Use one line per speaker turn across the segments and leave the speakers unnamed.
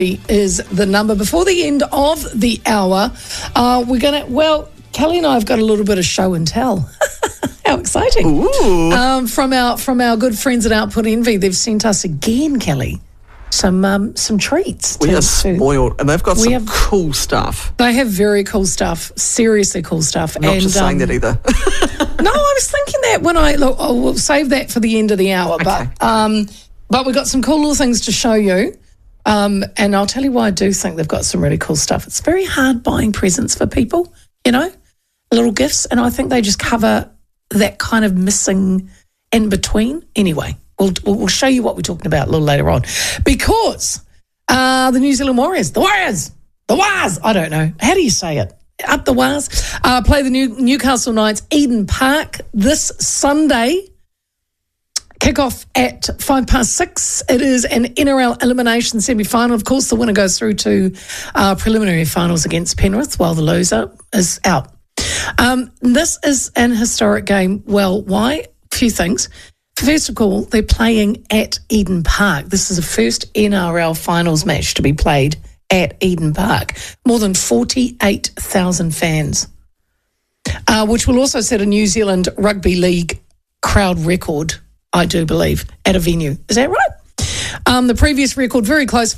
is the number. Before the end of the hour, Kelly and I have got a little bit of show and tell. How exciting. From our good friends at Output Envy, they've sent us again, Kelly, some treats.
We are spoiled, and they've got cool stuff.
They have very cool stuff, seriously cool stuff.
I'm not just saying that either.
No, I was thinking that when we'll save that for the end of the hour. Okay. But we've got some cool little things to show you. And I'll tell you why I do think they've got some really cool stuff. It's very hard buying presents for people, little gifts. And I think they just cover that kind of missing in between. Anyway, we'll show you what we're talking about a little later on. Because the New Zealand Warriors, the Wars, I don't know. How do you say it? Up the Wars. Play the Newcastle Knights, Eden Park this Sunday. Kick-off at 6:05. It is an NRL elimination semi-final. Of course, the winner goes through to preliminary finals against Penrith, while the loser is out. This is an historic game. Well, why? A few things. First of all, they're playing at Eden Park. This is the first NRL finals match to be played at Eden Park. More than 48,000 fans, which will also set a New Zealand Rugby League crowd record, I do believe, at a venue. Is that right? The previous record, very close,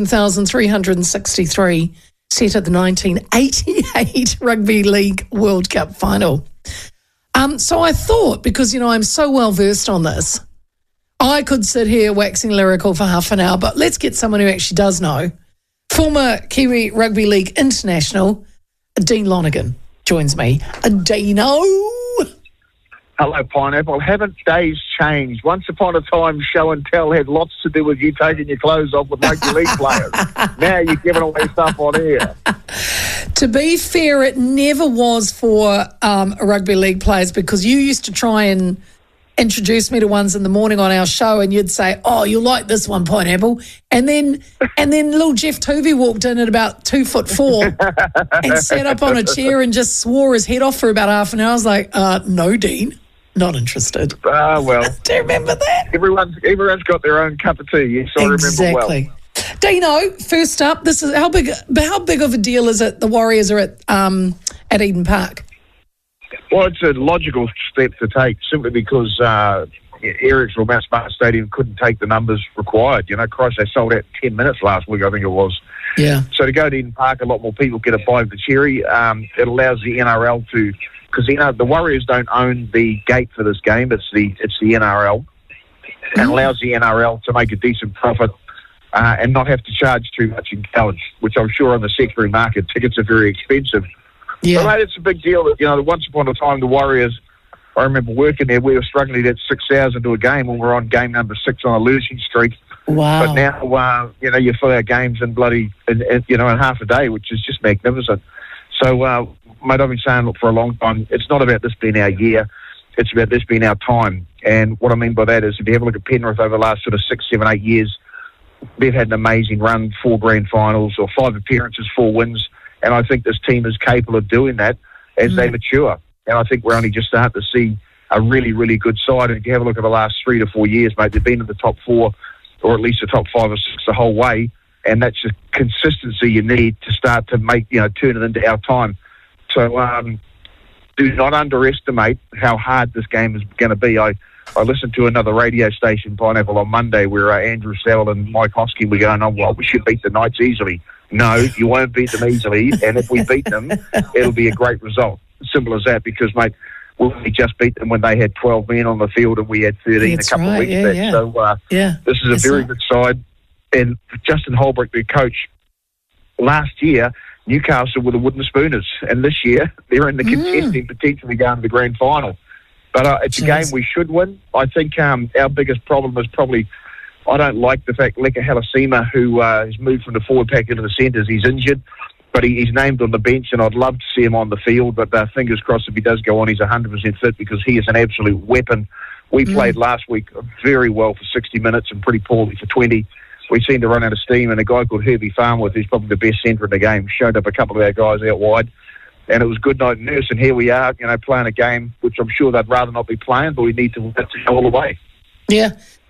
47,363, set at the 1988 Rugby League World Cup final. So I thought, because, I'm so well versed on this, I could sit here waxing lyrical for half an hour, but let's get someone who actually does know. Former Kiwi Rugby League international, Dean Lonergan, joins me. Dino.
Hello, Pineapple. Haven't days changed? Once upon a time, show and tell had lots to do with you taking your clothes off with rugby league players. Now you're giving away stuff on air.
To be fair, it never was for rugby league players, because you used to try and introduce me to ones in the morning on our show, and you'd say, "Oh, you'll like this one, Pineapple," and then little Jeff Tovey walked in at about 2'4" and sat up on a chair and just swore his head off for about half an hour. I was like, "No, Dean. Not interested."
Well.
Do you remember that?
Everyone's got their own cup of tea. Yes, I remember well.
Dino, first up, this is how big of a deal is it? The Warriors are at Eden Park.
Well, it's a logical step to take, simply because Ericsson Mount Smart Stadium couldn't take the numbers required. Christ, they sold out 10 minutes last week, I think it was.
Yeah.
So to go to Eden Park, a lot more people get a bite of the cherry. It allows the NRL to. Because the Warriors don't own the gate for this game. It's the NRL, and allows the NRL to make a decent profit and not have to charge too much in college, which I'm sure on the secondary market tickets are very expensive.
Yeah,
but mate, it's a big deal. That once upon a time the Warriors, I remember working there. We were struggling to get 6,000 to a game when we were on game number 6 on a losing streak.
Wow!
But now you fill our games in in half a day, which is just magnificent. So. Mate, I've been saying for a long time, it's not about this being our year, it's about this being our time. And what I mean by that is, if you have a look at Penrith over the last sort of 6, 7, 8 years, they've had an amazing run, 4 grand finals or 5 appearances, 4 wins. And I think this team is capable of doing that as they mature. And I think we're only just starting to see a really, really good side. And if you have a look at the last 3 to 4 years, mate, they've been in the top 4 or at least the top 5 or 6 the whole way. And that's the consistency you need to start to make, turn it into our time. So do not underestimate how hard this game is going to be. I listened to another radio station, Pineapple, on Monday, where Andrew Sewell and Mike Hosking were going, we should beat the Knights easily. No, you won't beat them easily, and if we beat them, it'll be a great result. Simple as that, because, mate, we just beat them when they had 12 men on the field and we had 13 a couple of weeks back.
Yeah.
So this is a very good side. And Justin Holbrook, their coach, last year, Newcastle were the wooden spooners, and this year they're in the contesting, potentially going to the grand final. But it's a game we should win. I think our biggest problem is probably, I don't like the fact Leka Halasima, who has moved from the forward pack into the centres, he's injured, but he's named on the bench, and I'd love to see him on the field, but fingers crossed if he does go on, he's 100% fit, because he is an absolute weapon. We played last week very well for 60 minutes and pretty poorly for 20. We seemed to run out of steam, and a guy called Herbie Farmworth, who's probably the best centre in the game, showed up a couple of our guys out wide, and it was good night nurse, and here we are, playing a game which I'm sure they'd rather not be playing, but we need to go all the way.
Yeah.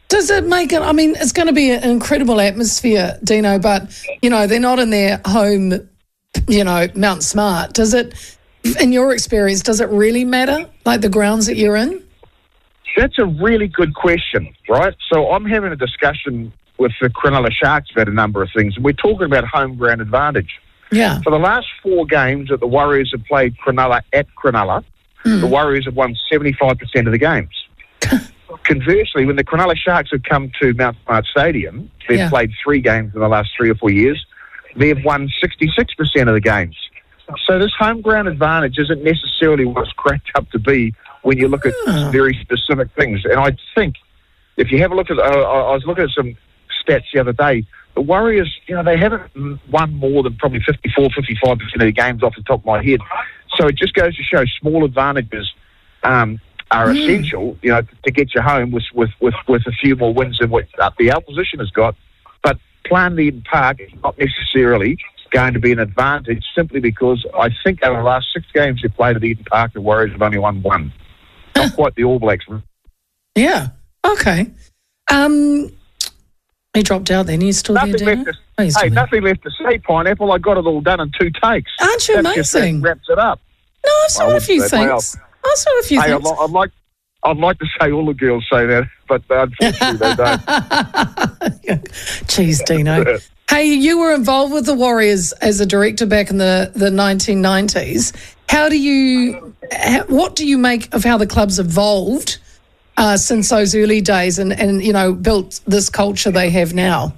Does it make it? I mean, it's going to be an incredible atmosphere, Dino, but, they're not in their home, Mount Smart. Does it, in your experience, does it really matter, like the grounds that you're in?
That's a really good question, right? So I'm having a discussion with the Cronulla Sharks about a number of things, and we're talking about home ground advantage.
Yeah.
For the last 4 games that the Warriors have played Cronulla at Cronulla, the Warriors have won 75% of the games. Conversely, when the Cronulla Sharks have come to Mount Smart Stadium, they've played 3 games in the last 3 or 4 years, they've won 66% of the games. So this home ground advantage isn't necessarily what's cracked up to be when you look at very specific things. And I think if you have a look at, I was looking at some stats the other day, the Warriors, they haven't won more than probably 54, 55% of the games off the top of my head. So it just goes to show small advantages are essential, to get you home with a few more wins than what the opposition has got. But playing the Eden Park is not necessarily going to be an advantage, simply because I think over the last 6 games they've played at Eden Park, the Warriors have only won 1. Not quite the All Blacks.
Yeah. Okay. He dropped out then. He's still
nothing
there, Dino?
Nothing left to say, Pineapple. I got it all done in 2 takes.
Aren't you amazing?
That wraps it up.
No, I've saw a few things. I saw a few things.
I'd like to say all the girls say that, but unfortunately they don't.
Jeez, Dino. Hey, you were involved with the Warriors as a director back in the 1990s. What do you make of how the club's evolved since those early days and built this culture they have now?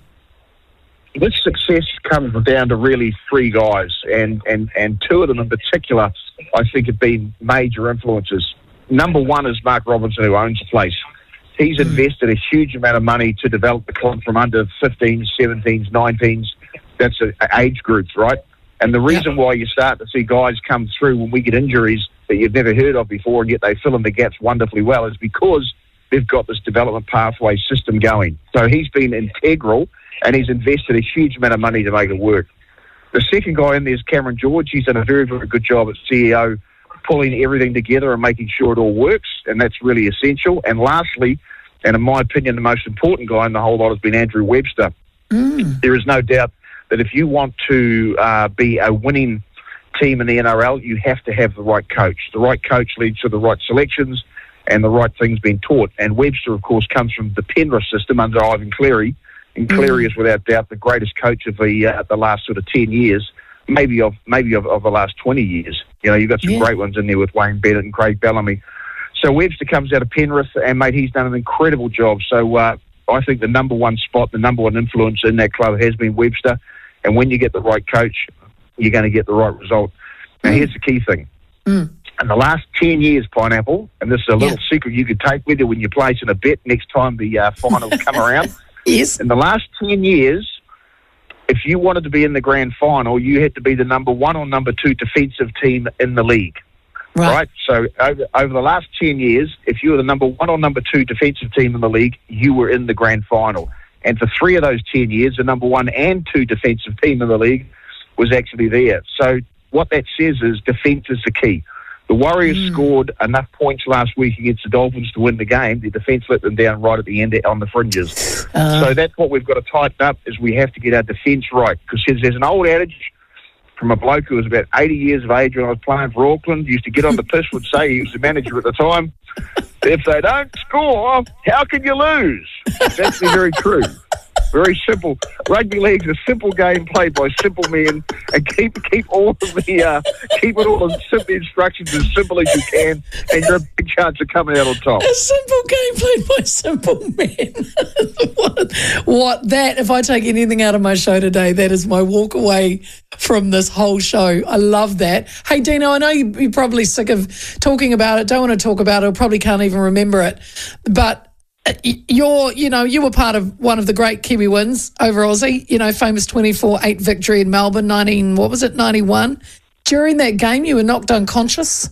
This success comes down to really 3 guys, and 2 of them in particular, I think, have been major influences. Number 1 is Mark Robinson, who owns the place. He's invested a huge amount of money to develop the club from under 15s, 17s, 19s. That's age groups, right? And the reason why you start to see guys come through when we get injuries that you've never heard of before, and yet they fill in the gaps wonderfully well, is because they've got this development pathway system going. So he's been integral, and he's invested a huge amount of money to make it work. The second guy in there is Cameron George. He's done a very, very good job as CEO, pulling everything together and making sure it all works, and that's really essential. And lastly, and in my opinion, the most important guy in the whole lot has been Andrew Webster. There is no doubt that if you want to be a winning team in the NRL, you have to have the right coach. The right coach leads to the right selections and the right things being taught. And Webster, of course, comes from the Penrith system under Ivan Cleary, and Cleary is without doubt the greatest coach of the last sort of 10 years, maybe of the last 20 years. You've got some great ones in there with Wayne Bennett and Craig Bellamy. So Webster comes out of Penrith, and, mate, he's done an incredible job. So I think the number 1 spot, the number 1 influence in that club has been Webster. And when you get the right coach, you're going to get the right result. Now, here's the key thing. In the last 10 years, Pineapple, and this is a little secret you could take with you when you're placing a bet next time the finals come around.
Yes.
In the last 10 years, if you wanted to be in the grand final, you had to be the number 1 or number 2 defensive team in the league. Right? So over the last 10 years, if you were the number 1 or number 2 defensive team in the league, you were in the grand final. And for 3 of those 10 years, the number 1 and 2 defensive team in the league was actually there. So what that says is defence is the key. The Warriors scored enough points last week against the Dolphins to win the game. The defence let them down right at the end on the fringes. So that's what we've got to tighten up, is we have to get our defence right. Because there's an old adage from a bloke who was about 80 years of age when I was playing for Auckland, used to get on the piss, would say, he was the manager at the time, if they don't score, how can you lose? That's actually very true. Very simple. Rugby league's a simple game played by simple men, and keep all of keep it all as simple instructions as simple as you can, and you're a big chance of coming out on top.
A simple game played by simple men. what that? If I take anything out of my show today, that is my walk away from this whole show. I love that. Hey, Dino, I know you're probably sick of talking about it. Don't want to talk about it. Or probably can't even remember it, but. You were part of one of the great Kiwi wins over Aussie, famous 24-8 victory in Melbourne, 91. During that game, you were knocked unconscious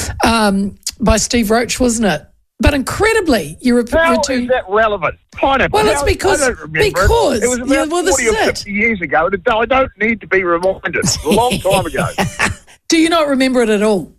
by Steve Roach, wasn't it? But incredibly, you were
How is that relevant? Pineapple.
Well, it's because
it was about 40 or 50 years ago. I don't need to be reminded. It's a long time ago.
Do you not remember it at all?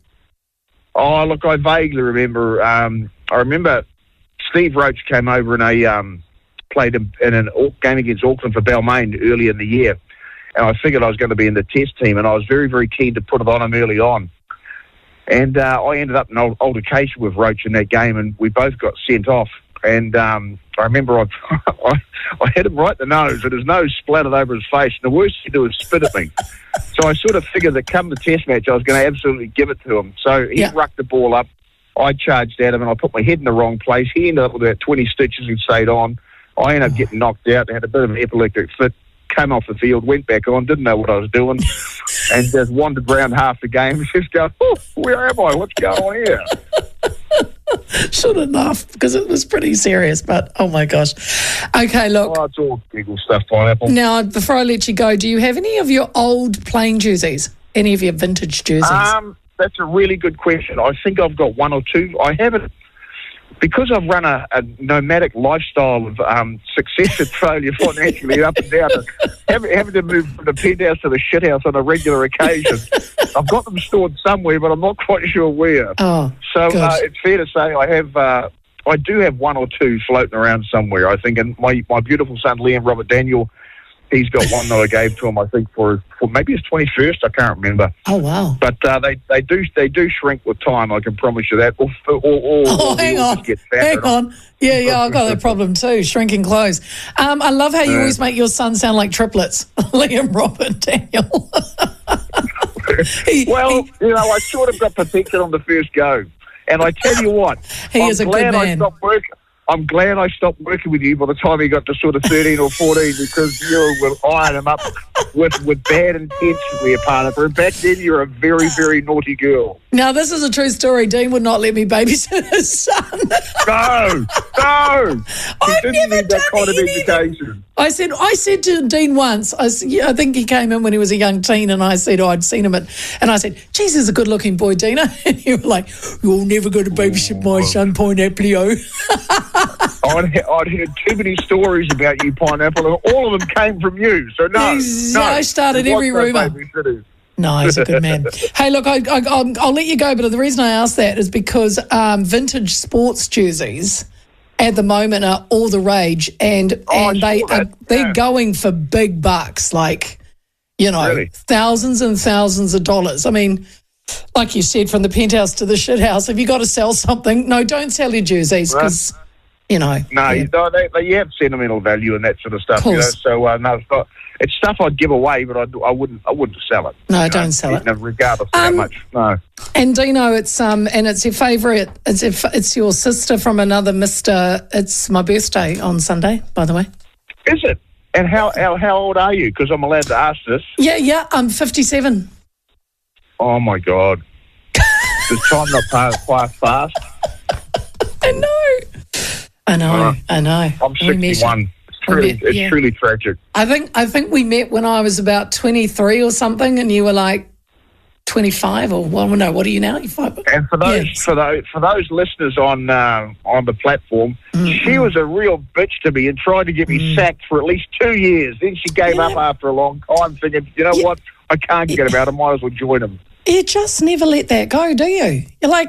Oh, look, I vaguely remember. I remember Steve Roach came over in played in an game against Auckland for Balmain early in the year, and I figured I was going to be in the test team, and I was very, very keen to put it on him early on. And I ended up in an altercation with Roach in that game, and we both got sent off. And I remember I hit him right in the nose, and his nose splattered over his face. And the worst he did was spit at me. So I sort of figured that come the test match, I was going to absolutely give it to him. So he rucked the ball up. I charged at him, and I put my head in the wrong place. He ended up with about 20 stitches and stayed on. I ended up getting knocked out. I had a bit of an epileptic fit. Came off the field, went back on, didn't know what I was doing, and just wandered around half the game, just going, oh, where am I? What's going on here?
Should enough, because it was pretty serious, but oh my gosh. Okay, look.
Oh, it's all giggle stuff, Pineapple.
Now, before I let you go, do you have any of your old playing jerseys? Any of your vintage jerseys?
That's a really good question. I think I've got one or two. I haven't. Because I've run a nomadic lifestyle of success and failure financially up and down, having to move from the penthouse to the shithouse on a regular occasion, I've got them stored somewhere, but I'm not quite sure where.
Oh,
so it's fair to say I do have one or two floating around somewhere, I think. And my beautiful son, Liam Robert Daniel, he's got one that I gave to him, I think, for maybe his 21st. I can't remember.
Oh, wow.
But they do shrink with time, I can promise you that. Or
hang on. Yeah, I've got that problem too, shrinking clothes. I love how you always make your son sound like triplets, Liam, Robert, Daniel.
I sort of got protected on the first go. And I tell you what,
is a good man.
I'm glad I stopped working with you by the time he got to sort of 13 or 14, because you would iron him up with bad intention, partner. Back then, you were a very, very naughty girl.
Now, this is a true story. Dean would not let me babysit his son.
No. He didn't need that kind of education.
I said to Dean once, I think he came in when he was a young teen, and I said, I'd seen him and I said, geez, he's a good-looking boy, Dina. And you were like, you're never going to babysit my son, Pineapple.
I'd heard too many stories about you, Pineapple, and all of them came from you. So
I started every rumour. No, he's a good man. Hey, look, I'll let you go, but the reason I asked that is because vintage sports jerseys at the moment are all the rage, and they're going for big bucks, like, really? Thousands and thousands of dollars. I mean, like you said, from the penthouse to the shithouse, if you got to sell something, no, don't sell your jerseys, because... No, they have sentimental value and that sort of stuff. So no, it's stuff I'd give away, but I wouldn't sell it. No, don't sell it,
regardless of how much. No.
And Dino, it's your favourite. It's your sister from another Mister. It's my birthday on Sunday, by the way.
Is it? And how old are you? Because I'm allowed to ask this.
Yeah, I'm 57.
Oh my God! Does time not pass fast?
I know.
I'm 61. It's truly tragic.
I think we met when I was about 23 or something, and you were like 25 or what are you now? You're 5.
And for those listeners on the platform, she was a real bitch to me and tried to get me sacked for at least 2 years. Then she gave up after a long time, thinking, you know what, I can't get about it. I might as well join them.
You just never let that go, do you? You're like,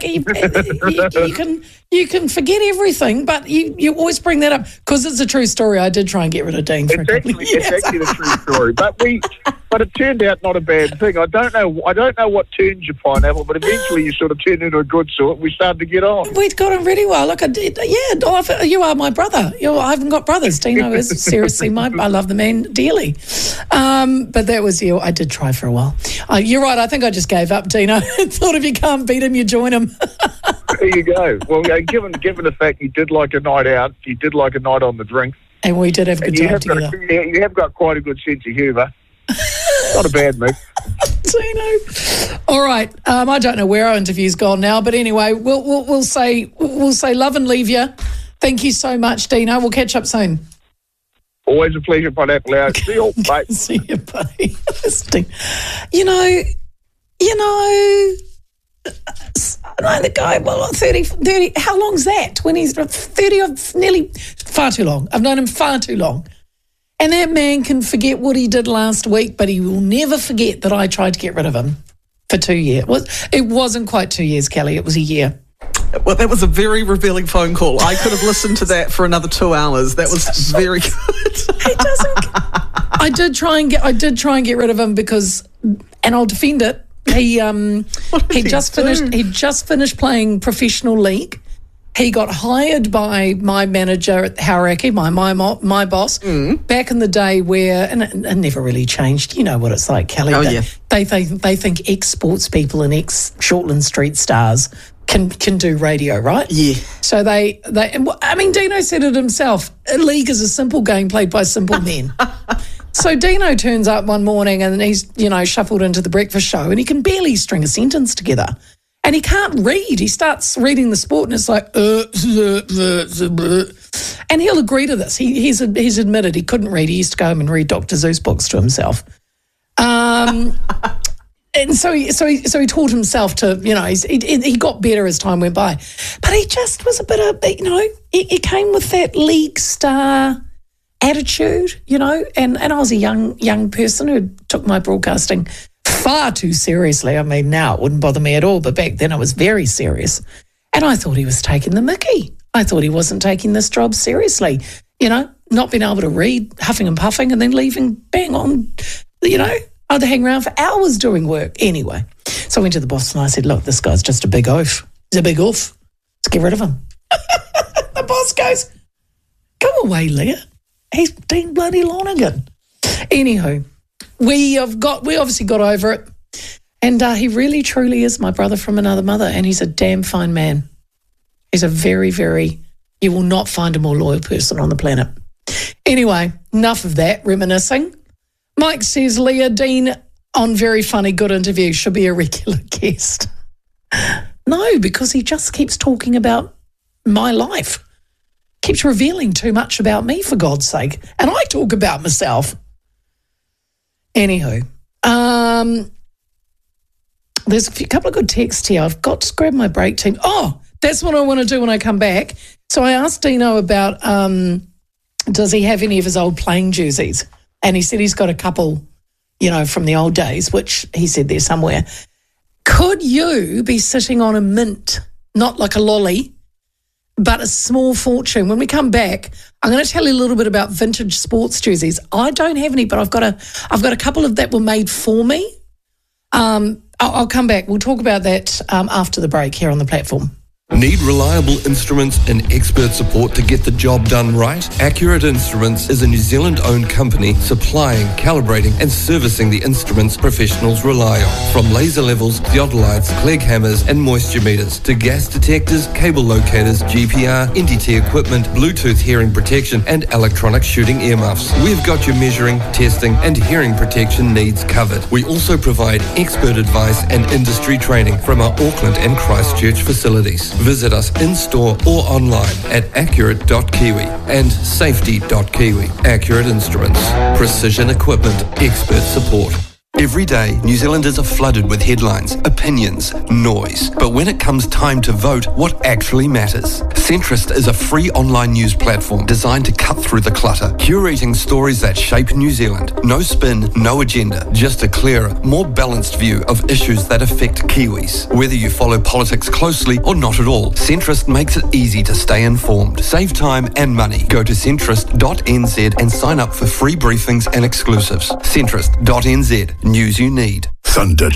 you can forget everything, but you always bring that up because it's a true story. I did try and get rid of Dean for a couple of years.
It's actually the true story, but it turned out not a bad thing. I don't know what turned you, Pineapple, but eventually you sort of turned into a good sort. We started to get on.
We'd got on really well. Look, you are my brother. I haven't got brothers. Dino is seriously I love the man dearly. But that was I did try for a while. You're right. I think I just gave up, Dino. Thought if you can't beat him, you join him.
There you go. Well, given the fact you did like a night out, you did like a night on the drink.
And we did have a good time together.
You have got quite a good sense of humour. Not a bad move.
Dino. All right. I don't know where our interview's gone now, but anyway, we'll say love and leave you. Thank you so much, Dino. We'll catch up soon.
Always a pleasure, Pineapple. See you, mate.
See you, buddy. The guy, 30, how long's that? 20, 30 or nearly, far too long. I've known him far too long. And that man can forget what he did last week, but he will never forget that I tried to get rid of him for 2 years. It wasn't quite 2 years, Kelly. It was a year.
Well, that was a very revealing phone call. I could have listened to that for another 2 hours. That was very good.
He doesn't. I did try and get rid of him because, and I'll defend it. He just finished playing professional league. He got hired by my manager at Hauraki, my boss, back in the day where, and it never really changed. You know what it's like, Kelly. They think ex-sports people and ex-Shortland Street stars can do radio, right?
Yeah. So
Dino said it himself. A league is a simple game played by simple men. So Dino turns up one morning and he's, shuffled into the breakfast show and he can barely string a sentence together. And he can't read. He starts reading the sport and it's like, and he'll agree to this. He's admitted he couldn't read. He used to go home and read Dr. Seuss books to himself. And so he taught himself to, he got better as time went by. But he just was a bit of, he came with that league star attitude, and I was a young person who took my broadcasting far too seriously. I mean, now it wouldn't bother me at all, but back then I was very serious. And I thought he was taking the mickey. I thought he wasn't taking this job seriously, not being able to read, huffing and puffing, and then leaving bang on, I'd hang around for hours doing work. Anyway, so I went to the boss and I said, look, this guy's just a big oaf. He's a big oaf. Let's get rid of him. The boss goes, go away, Leah. He's Dean bloody Lonergan. Anywho, we obviously got over it. And he really, truly is my brother from another mother. And he's a damn fine man. He's a very, very, you will not find a more loyal person on the planet. Anyway, enough of that reminiscing. Mike says, Leah, Dean on Very Funny, good interview, should be a regular guest. No, because he just keeps talking about my life. Keeps revealing too much about me, for God's sake. And I talk about myself. Anywho, there's a couple of good texts here. I've got to grab my break team. Oh, that's what I want to do when I come back. So I asked Dino about does he have any of his old playing jerseys? And he said he's got a couple, from the old days, which he said they're somewhere. Could you be sitting on a mint, not like a lolly, but a small fortune? When we come back, I'm going to tell you a little bit about vintage sports jerseys. I don't have any, but I've got a couple of that were made for me. I'll come back. We'll talk about that after the break here on the platform.
Need reliable instruments and expert support to get the job done right? Accurate Instruments is a New Zealand-owned company supplying, calibrating and servicing the instruments professionals rely on. From laser levels, theodolites, Clegg hammers and moisture meters to gas detectors, cable locators, GPR, NDT equipment, Bluetooth hearing protection and electronic shooting earmuffs. We've got your measuring, testing and hearing protection needs covered. We also provide expert advice and industry training from our Auckland and Christchurch facilities. Visit us in-store or online at accurate.kiwi and safety.kiwi. Accurate Instruments. Precision equipment. Expert support. Every day, New Zealanders are flooded with headlines, opinions, noise. But when it comes time to vote, what actually matters? Centrist is a free online news platform designed to cut through the clutter, curating stories that shape New Zealand. No spin, no agenda, just a clearer, more balanced view of issues that affect Kiwis. Whether you follow politics closely or not at all, Centrist makes it easy to stay informed. Save time and money. Go to centrist.nz and sign up for free briefings and exclusives. Centrist.nz. News you need.
Thunder